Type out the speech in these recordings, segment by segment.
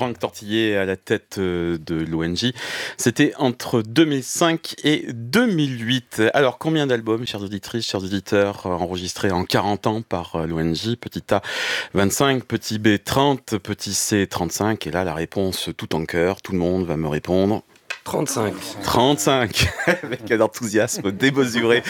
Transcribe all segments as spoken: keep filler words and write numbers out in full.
Franck Tortillé à la tête de l'O N J. C'était entre deux mille cinq et deux mille huit. Alors, combien d'albums, chères auditrices, chers auditeurs, enregistrés en quarante ans par l'O N J? Petit A, vingt-cinq, petit B, trente, petit C, trente-cinq. Et là, la réponse tout en cœur, tout le monde va me répondre. trente-cinq. trente-cinq, avec un enthousiasme démesuré.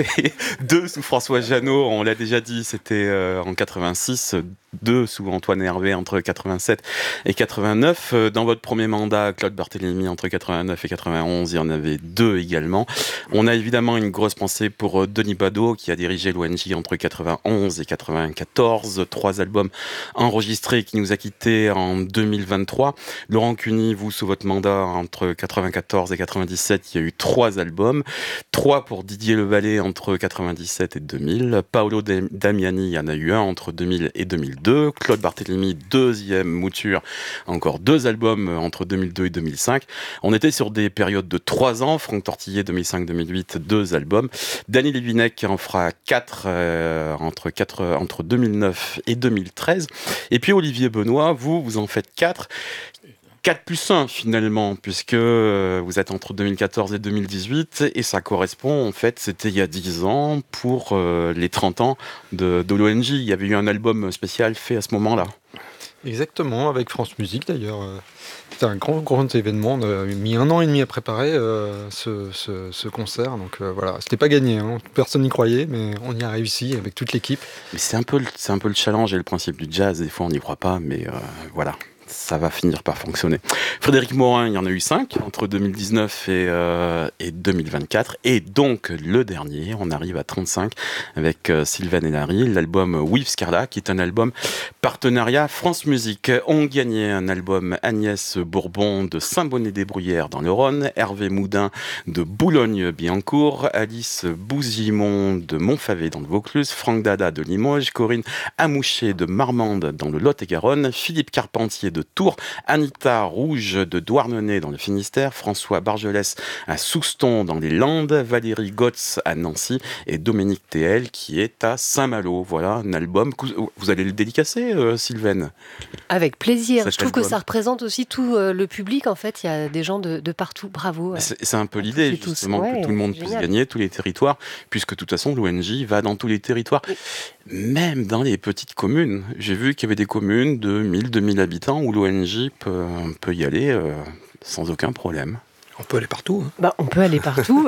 Deux sous François Jeannot, on l'a déjà dit, c'était euh, en quatre-vingt-six. Deux sous Antoine Hervé entre quatre-vingt-sept et quatre-vingt-neuf. Dans votre premier mandat, Claude Barthélémy entre quatre-vingt-neuf et quatre-vingt-onze, il y en avait deux également. On a évidemment une grosse pensée pour Denis Badeau, qui a dirigé l'O N J entre quatre-vingt-onze et quatre-vingt-quatorze. Trois albums enregistrés, qui nous a quittés en deux mille vingt-trois. Laurent Cuny, vous, sous votre mandat entre quatre-vingt-quatorze et quatre-vingt-dix-sept, il y a eu trois albums. Trois pour Didier Levalet entre quatre-vingt-dix-sept et deux mille. Paolo Damiani, il y en a eu un entre deux mille et deux mille deux. Claude Barthélémy, deuxième mouture, encore deux albums entre deux mille deux et deux mille cinq. On était sur des périodes de trois ans. Franck Tortillé, deux mille cinq deux mille huit, deux albums. Danny Lévinec en fera quatre euh, entre, quatre entre deux mille neuf et deux mille treize. Et puis Olivier Benoît, vous, vous en faites quatre. quatre plus un finalement, puisque vous êtes entre deux mille quatorze et deux mille dix-huit, et ça correspond, en fait, c'était il y a dix ans, pour euh, les trente ans de, de l'O N J. Il y avait eu un album spécial fait à ce moment-là. Exactement, avec France Musique d'ailleurs. C'était un grand, grand événement. On a mis un an et demi à préparer euh, ce, ce, ce concert. Donc euh, voilà, c'était pas gagné, hein. Personne n'y croyait, mais on y a réussi avec toute l'équipe. Mais c'est un peu, le- c'est un peu le challenge et le principe du jazz. Des fois, on n'y croit pas, mais euh, voilà. Ça va finir par fonctionner. Frédéric Morin, il y en a eu cinq entre deux mille dix-neuf et, euh, et deux mille vingt-quatre. Et donc, le dernier, on arrive à trente-cinq avec euh, Sylvain Enary, l'album With Scarla, qui est un album partenariat France Musique. On gagnait un album Agnès Bourbon de Saint-Bonnet-des-Bruyères dans le Rhône, Hervé Moudin de Boulogne-Billancourt, Alice Bouzimon de Montfavet dans le Vaucluse, Franck Dada de Limoges, Corinne Amouché de Marmande dans le Lot-et-Garonne, Philippe Carpentier de Tours, Anita Rouge de Douarnenez dans le Finistère, François Bargelès à Souston dans les Landes, Valérie Gotz à Nancy et Dominique Théel qui est à Saint-Malo. Voilà un album. Vous allez le dédicacer, euh, Sylvaine? Avec plaisir. Cet Je trouve album. que ça représente aussi tout euh, le public. En fait, il y a des gens de, de partout. Bravo. euh. C'est, c'est un peu à l'idée, toutes et tous. justement, Ouais, que tout le monde c'est puisse génial. gagner, tous les territoires, puisque de toute façon, l'O N J va dans tous les territoires, Oui. même dans les petites communes. J'ai vu qu'il y avait des communes de mille, deux mille habitants où l'O N J peut, peut y aller euh, sans aucun problème. On peut aller partout, hein, Bah, on peut aller partout.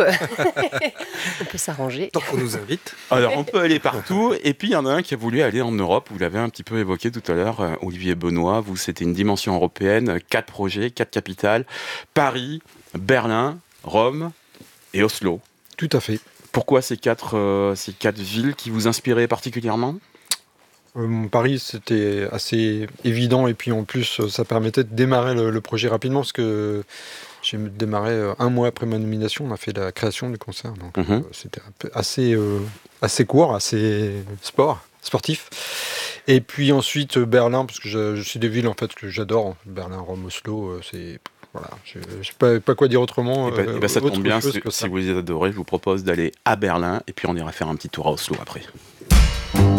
On peut s'arranger. tant qu'on nous invite. Alors, on peut aller partout, et puis il y en a un qui a voulu aller en Europe, vous l'avez un petit peu évoqué tout à l'heure, euh, Olivier Benoît, vous, c'était une dimension européenne, quatre projets, quatre capitales, Paris, Berlin, Rome et Oslo. Tout à fait. Pourquoi ces quatre, euh, ces quatre villes qui vous inspiraient particulièrement? Euh, Paris, c'était assez évident et puis en plus, euh, ça permettait de démarrer le, le projet rapidement parce que j'ai démarré euh, un mois après ma nomination. On a fait la création du concert, donc Mhm. euh, c'était un peu assez, euh, assez court, assez sport, sportif. Et puis ensuite euh, Berlin, parce que je, je suis des villes en fait que j'adore. Berlin, Rome, Oslo, euh, c'est voilà, je ne sais pas, pas quoi dire autrement. Et bah, euh, et bah, ça autre tombe bien, chose si, que si ça. vous les adorez, je vous propose d'aller à Berlin, et puis on ira faire un petit tour à Oslo après.